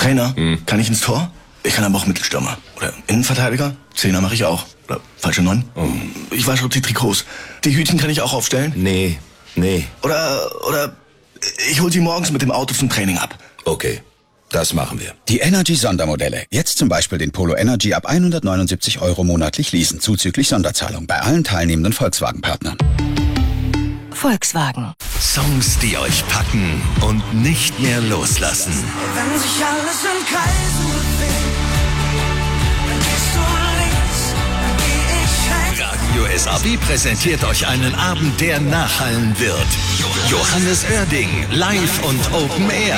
Trainer, kann ich ins Tor? Ich kann aber auch Mittelstürmer. Oder Innenverteidiger? Zehner mache ich auch. Oder falsche 9. Ich wasche die Trikots. Die Hütchen kann ich auch aufstellen? Nee. Oder ich hol sie morgens mit dem Auto zum Training ab. Okay, das machen wir. Die Energy-Sondermodelle. Jetzt zum Beispiel den Polo Energy ab 179 € monatlich leasen, zuzüglich Sonderzahlung bei allen teilnehmenden Volkswagen-Partnern. Volkswagen. Songs, die euch packen und nicht mehr loslassen. Wenn sich alles in Kreisen bewegt, dann gehst du links, dann geh ich rechts. Radio SAW präsentiert euch einen Abend, der nachhallen wird. Johannes Oerding, live und Open Air.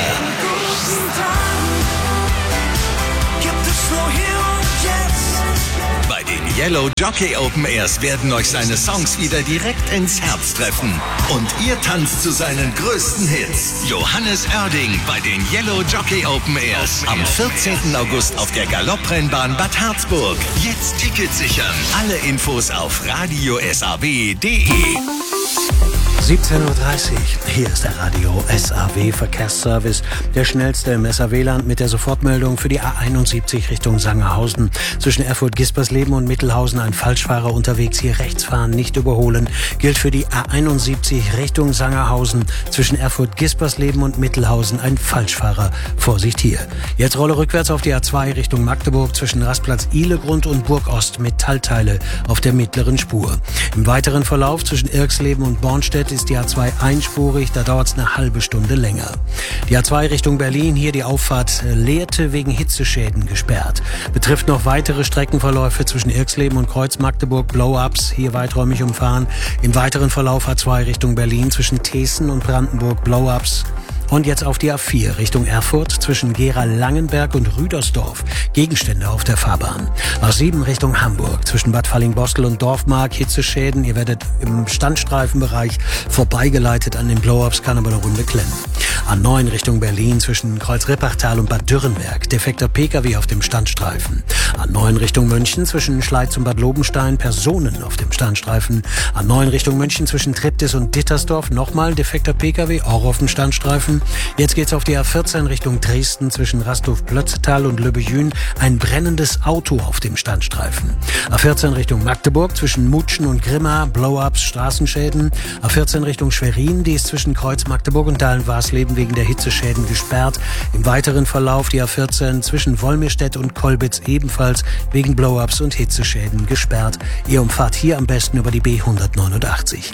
Gibt es nur hier und jetzt. Bei den Yellow Jockey Open Airs werden euch seine Songs wieder direkt ins Herz treffen. Und ihr tanzt zu seinen größten Hits. Johannes Oerding bei den Yellow Jockey Open Airs. Am 14. August auf der Galopprennbahn Bad Harzburg. Jetzt Tickets sichern. Alle Infos auf radiosaw.de. 17:30 Uhr. Hier ist der Radio SAW Verkehrsservice. Der schnellste im SAW-Land mit der Sofortmeldung für die A71 Richtung Sangerhausen. Zwischen Erfurt-Gispersleben und Mittelhausen ein Falschfahrer unterwegs. Hier rechts fahren, nicht überholen. Gilt für die A71 Richtung Sangerhausen. Zwischen Erfurt-Gispersleben und Mittelhausen ein Falschfahrer. Vorsicht hier. Jetzt Rolle rückwärts auf die A2 Richtung Magdeburg. Zwischen Rastplatz Ihlegrund und Burgost Metallteile auf der mittleren Spur. Im weiteren Verlauf zwischen Irksleben und Bornstedt ist die A2 einspurig, da dauert es eine halbe Stunde länger. Die A2 Richtung Berlin, hier die Auffahrt Lehrte wegen Hitzeschäden gesperrt. Betrifft noch weitere Streckenverläufe zwischen Irksleben und Kreuz Magdeburg, Blow-Ups, hier weiträumig umfahren. Im weiteren Verlauf A2 Richtung Berlin zwischen Thesen und Brandenburg, Blow-Ups. Und jetzt auf die A4 Richtung Erfurt zwischen Gera-Langenberg und Rüdersdorf. Gegenstände auf der Fahrbahn. A7 Richtung Hamburg zwischen Bad Fallingbostel und Dorfmark. Hitzeschäden. Ihr werdet im Standstreifenbereich vorbeigeleitet an den Blow-Ups, kann aber eine Runde klemmen. A9 Richtung Berlin zwischen Kreuz-Rippachtal und Bad Dürrenberg. Defekter Pkw auf dem Standstreifen. A9 Richtung München zwischen Schleiz und Bad Lobenstein. Personen auf dem Standstreifen. A9 Richtung München zwischen Triptis und Dittersdorf. Nochmal defekter Pkw, auch auf dem Standstreifen. Jetzt geht's auf die A14 Richtung Dresden zwischen Rasthof-Plötztal und Löbejün. Ein brennendes Auto auf dem Standstreifen. A14 Richtung Magdeburg zwischen Mutschen und Grimma. Blow-ups, Straßenschäden. A14 Richtung Schwerin. Die ist zwischen Kreuz Magdeburg und Dahlen-Warsleben wegen der Hitzeschäden gesperrt. Im weiteren Verlauf die A14 zwischen Wolmirstedt und Kolbitz ebenfalls wegen Blow-ups und Hitzeschäden gesperrt. Ihr umfahrt hier am besten über die B189.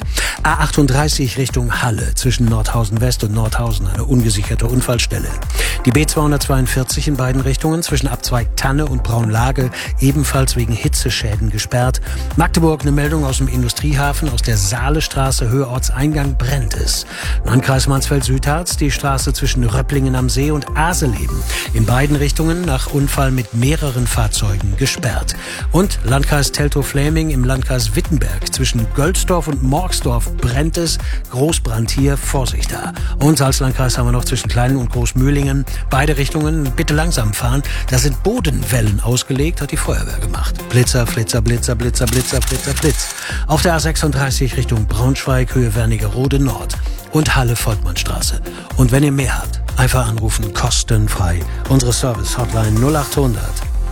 A38 Richtung Halle zwischen Nordhausen West und Nordhausen. Eine ungesicherte Unfallstelle. Die B242 in beiden Richtungen zwischen Abzweig Tanne und Braunlage ebenfalls wegen Hitzeschäden gesperrt. Magdeburg eine Meldung aus dem Industriehafen, aus der Saalestraße, Höhe Ortseingang brennt es. Landkreis Mansfeld-Südharz, die Straße zwischen Röpplingen am See und Aseleben. In beiden Richtungen nach Unfall mit mehreren Fahrzeugen gesperrt. Und Landkreis Teltow-Fläming im Landkreis Wittenberg zwischen Gölzdorf und Morgsdorf brennt es. Großbrand hier, Vorsicht da. Und Salzlandkreis haben wir noch zwischen Kleinen und Großmühlingen. Beide Richtungen bitte langsam fahren. Da sind Bodenwellen ausgelegt, hat die Feuerwehr gemacht. Blitzer, Flitzer, Blitzer, Blitzer, Blitzer, Blitzer, Blitz. Auf der A36 Richtung Braunschweig, Höhe Wernigerode Nord. Und Halle-Volkmannstraße. Und wenn ihr mehr habt, einfach anrufen, kostenfrei. Unsere Service-Hotline 0800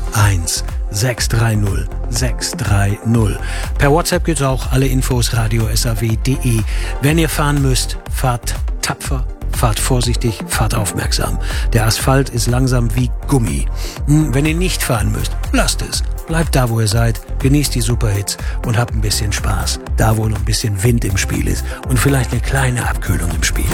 1 630 630. Per WhatsApp gibt's auch alle Infos radiosaw.de. Wenn ihr fahren müsst, fahrt tapfer, fahrt vorsichtig, fahrt aufmerksam. Der Asphalt ist langsam wie Gummi. Wenn ihr nicht fahren müsst, lasst es. Bleibt da, wo ihr seid, genießt die Superhits und habt ein bisschen Spaß. Da, wo noch ein bisschen Wind im Spiel ist und vielleicht eine kleine Abkühlung im Spiel.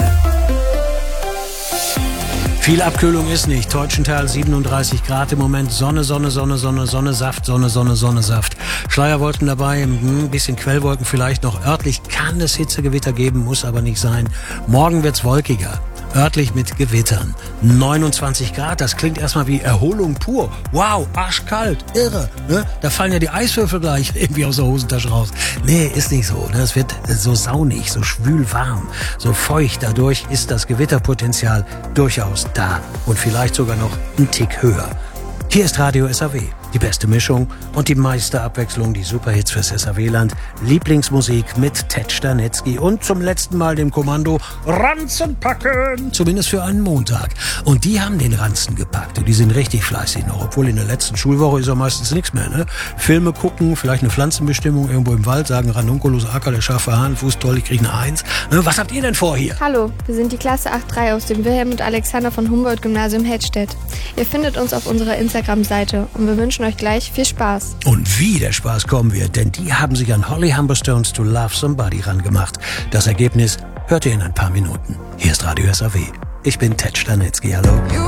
Viel Abkühlung ist nicht. Teutschenthal 37 Grad im Moment. Sonne, Sonne, Sonne, Sonne, Sonne, Saft, Sonne, Sonne, Sonne, Saft. Schleierwolken dabei, ein bisschen Quellwolken vielleicht noch. Örtlich kann es Hitzegewitter geben, muss aber nicht sein. Morgen wird's wolkiger. Örtlich mit Gewittern. 29 Grad, das klingt erstmal wie Erholung pur. Wow, arschkalt, irre. Ne? Da fallen ja die Eiswürfel gleich irgendwie aus der Hosentasche raus. Nee, ist nicht so. Ne? Es wird so saunig, so schwül warm, so feucht. Dadurch ist das Gewitterpotenzial durchaus da. Und vielleicht sogar noch ein Tick höher. Hier ist Radio SAW. Die beste Mischung und die meiste Abwechslung, die Superhits fürs SAW-Land, Lieblingsmusik mit Ted Stanetzky und zum letzten Mal dem Kommando Ranzen packen, zumindest für einen Montag. Und die haben den Ranzen gepackt und die sind richtig fleißig noch, obwohl in der letzten Schulwoche ist ja meistens nichts mehr, ne? Filme gucken, vielleicht eine Pflanzenbestimmung irgendwo im Wald, sagen Ranunculus, Acker, der scharfe Hahn, Fuß toll, ich krieg eine 1. Ne? Was habt ihr denn vor hier? Hallo, wir sind die Klasse 8-3 aus dem Wilhelm und Alexander von Humboldt-Gymnasium Hettstedt. Ihr findet uns auf unserer Instagram-Seite und wir wünschen euch gleich viel Spaß. Und wie der Spaß kommen wird, denn die haben sich an Holly Humberstones to Love Somebody rangemacht. Das Ergebnis hört ihr in ein paar Minuten. Hier ist Radio SAW. Ich bin Ted Stanetzky, hallo.